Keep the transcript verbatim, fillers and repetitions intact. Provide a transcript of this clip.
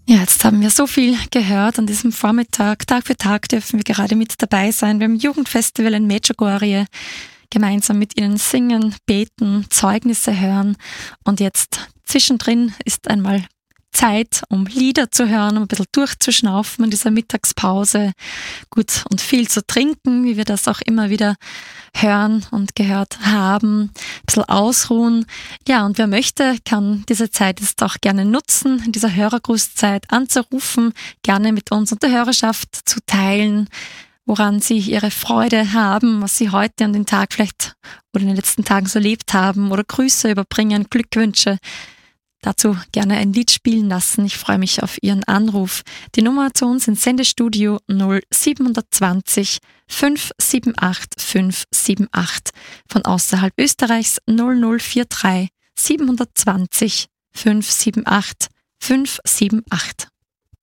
Ja, jetzt haben wir so viel gehört an diesem Vormittag. Tag für Tag dürfen wir gerade mit dabei sein beim Jugendfestival in Medjugorje, gemeinsam mit ihnen singen, beten, Zeugnisse hören. Und jetzt zwischendrin ist einmal Zeit, um Lieder zu hören, um ein bisschen durchzuschnaufen in dieser Mittagspause, gut und viel zu trinken, wie wir das auch immer wieder hören und gehört haben, ein bisschen ausruhen. Ja, und wer möchte, kann diese Zeit jetzt auch gerne nutzen, in dieser Hörergrußzeit anzurufen, gerne mit uns und der Hörerschaft zu teilen, woran sie ihre Freude haben, was sie heute an den Tag vielleicht oder in den letzten Tagen so erlebt haben oder Grüße überbringen, Glückwünsche. Dazu gerne ein Lied spielen lassen. Ich freue mich auf Ihren Anruf. Die Nummer zu uns ins Sendestudio null sieben zwei null fünf sieben acht fünf sieben acht. Von außerhalb Österreichs null null vier drei sieben zwei null fünf sieben acht fünf sieben acht.